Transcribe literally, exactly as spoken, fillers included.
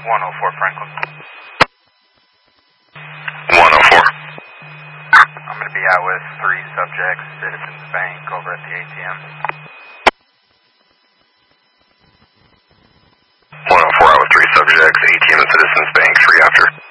one oh four Franklin. one oh four. I'm going to be out with three subjects, Citizens Bank over at the A T M. one oh four out with three subjects, A T M and Citizens Bank, three after.